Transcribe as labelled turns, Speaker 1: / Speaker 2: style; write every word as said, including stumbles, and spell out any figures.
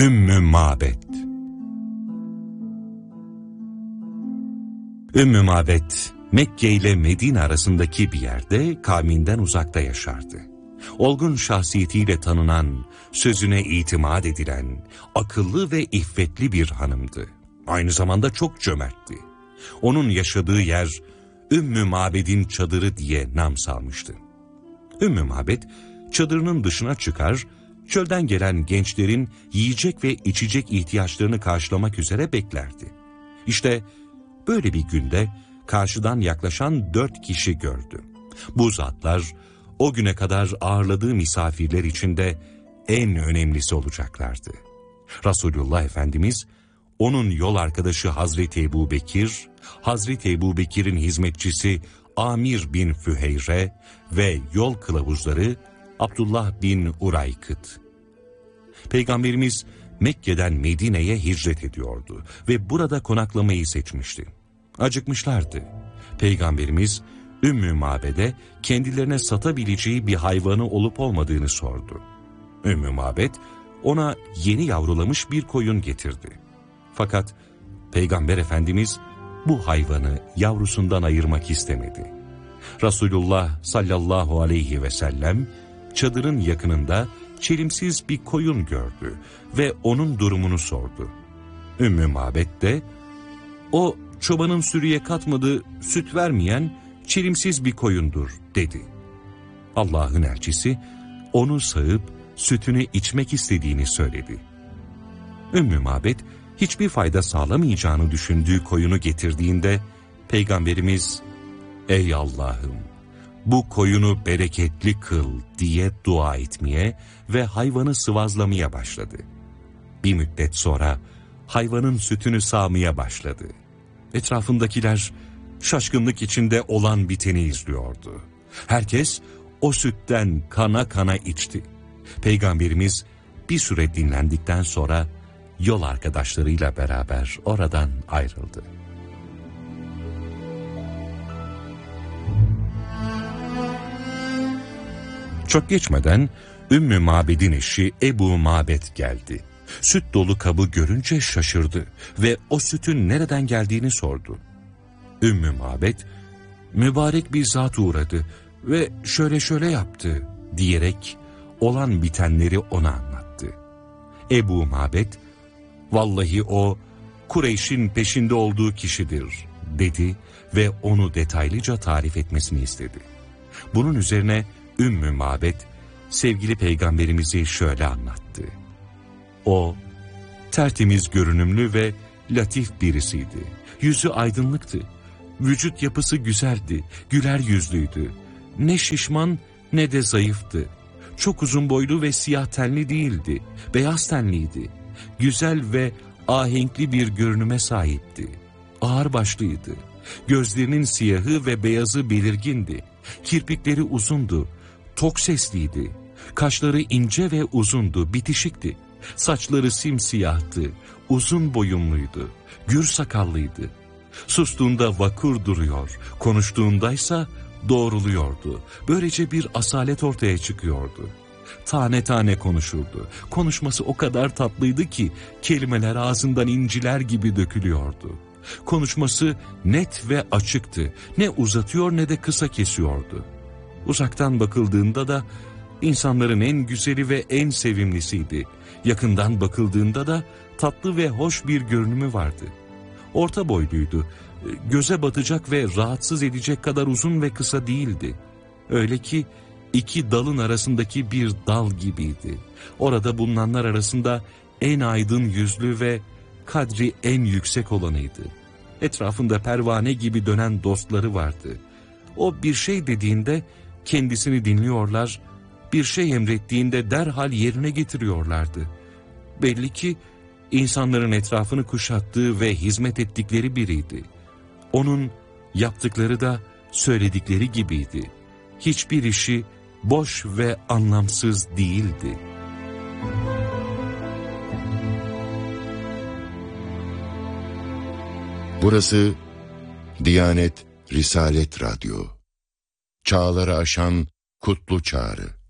Speaker 1: Ümmü Mabed. Ümmü Mabed, Mekke ile Medine arasındaki bir yerde kavminden uzakta yaşardı. Olgun şahsiyetiyle tanınan, sözüne itimat edilen, akıllı ve iffetli bir hanımdı. Aynı zamanda çok cömertti. Onun yaşadığı yer Ümmü Mabed'in çadırı diye nam salmıştı. Ümmü Mabed çadırının dışına çıkar, çölden gelen gençlerin yiyecek ve içecek ihtiyaçlarını karşılamak üzere beklerdi. İşte böyle bir günde karşıdan yaklaşan dört kişi gördü. Bu zatlar o güne kadar ağırladığı misafirler içinde en önemlisi olacaklardı. Resulullah Efendimiz, onun yol arkadaşı Hazreti Ebu Bekir, Hazreti Ebu Bekir'in hizmetçisi Amir bin Füheyre ve yol kılavuzları Abdullah bin Uraykıt. Peygamberimiz Mekke'den Medine'ye hicret ediyordu ve burada konaklamayı seçmişti. Acıkmışlardı. Peygamberimiz Ümmü Mabed'e kendilerine satabileceği bir hayvanı olup olmadığını sordu. Ümmü Mabed ona yeni yavrulamış bir koyun getirdi. Fakat Peygamber Efendimiz bu hayvanı yavrusundan ayırmak istemedi. Resulullah sallallahu aleyhi ve sellem çadırın yakınında çelimsiz bir koyun gördü ve onun durumunu sordu. Ümmü Mabed de, "O çobanın sürüye katmadığı, süt vermeyen çelimsiz bir koyundur," dedi. Allah'ın elçisi onu sağıp sütünü içmek istediğini söyledi. Ümmü Mabed hiçbir fayda sağlamayacağını düşündüğü koyunu getirdiğinde Peygamberimiz, "Ey Allah'ım, bu koyunu bereketli kıl," diye dua etmeye ve hayvanı sıvazlamaya başladı. Bir müddet sonra hayvanın sütünü sağmaya başladı. Etrafındakiler şaşkınlık içinde olan biteni izliyordu. Herkes o sütten kana kana içti. Peygamberimiz bir süre dinlendikten sonra yol arkadaşlarıyla beraber oradan ayrıldı. Çok geçmeden Ümmü Mabed'in eşi Ebu Mabed geldi. Süt dolu kabı görünce şaşırdı ve o sütün nereden geldiğini sordu. Ümmü Mabed, "Mübarek bir zat uğradı ve şöyle şöyle yaptı," diyerek olan bitenleri ona anlattı. Ebu Mabed, "Vallahi o Kureyş'in peşinde olduğu kişidir," dedi ve onu detaylıca tarif etmesini istedi. Bunun üzerine Ümmü Mabed sevgili Peygamberimizi şöyle anlattı. O tertemiz görünümlü ve latif birisiydi. Yüzü aydınlıktı. Vücut yapısı güzeldi, güler yüzlüydü. Ne şişman ne de zayıftı. Çok uzun boylu ve siyah tenli değildi, beyaz tenliydi. Güzel ve ahenkli bir görünüme sahipti. Ağır başlıydı. Gözlerinin siyahı ve beyazı belirgindi. Kirpikleri uzundu, tok sesliydi. Kaşları ince ve uzundu, bitişikti. Saçları simsiyahtı, uzun boyunluydu, gür sakallıydı. Sustuğunda vakur duruyor, konuştuğundaysa doğruluyordu. Böylece bir asalet ortaya çıkıyordu. Tane tane konuşurdu. Konuşması o kadar tatlıydı ki kelimeler ağzından inciler gibi dökülüyordu. Konuşması net ve açıktı. Ne uzatıyor ne de kısa kesiyordu. Uzaktan bakıldığında da insanların en güzeli ve en sevimlisiydi. Yakından bakıldığında da tatlı ve hoş bir görünümü vardı. Orta boyluydu. Göze batacak ve rahatsız edecek kadar uzun ve kısa değildi. Öyle ki iki dalın arasındaki bir dal gibiydi. Orada bulunanlar arasında en aydın yüzlü ve kadri en yüksek olanıydı. Etrafında pervane gibi dönen dostları vardı. O bir şey dediğinde kendisini dinliyorlar, bir şey emrettiğinde derhal yerine getiriyorlardı. Belli ki insanların etrafını kuşattığı ve hizmet ettikleri biriydi. Onun yaptıkları da söyledikleri gibiydi. Hiçbir işi boş ve anlamsız değildi.
Speaker 2: Burası Diyanet Risalet Radyo. Çağları aşan kutlu çağrı.